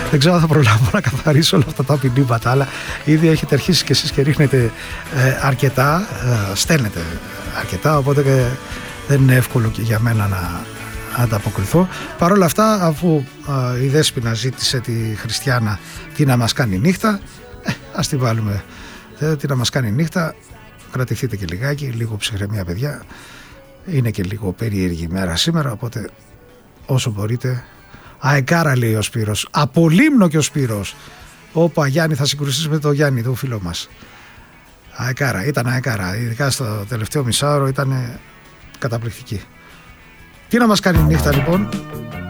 Δεν ξέρω αν θα προλάβω να καθαρίσω όλα αυτά τα μηνύματα, αλλά ήδη έχετε αρχίσει κι εσείς και ρίχνετε αρκετά, στέλνετε αρκετά, οπότε δεν είναι εύκολο και για μένα να ανταποκριθώ. Παρ' όλα αυτά, αφού η Δέσποινα ζήτησε τη Χριστιάνα τι να μας κάνει νύχτα, ας τη βάλουμε. Τι να μας κάνει νύχτα, κρατηθείτε και λιγάκι, λίγο ψυχραιμία παιδιά. Είναι και λίγο περίεργη ημέρα σήμερα, οπότε όσο μπορείτε. Αεκάρα, λέει ο Σπύρος. Από Λίμνο και ο Σπύρος. Όπα, Γιάννη, θα συγκρουστείς με τον Γιάννη, τον φίλο μας. Αεκάρα, ήταν αεκάρα. Ειδικά στο τελευταίο μισάωρο ήταν καταπληκτική. Τι να μας κάνει νύχτα λοιπόν?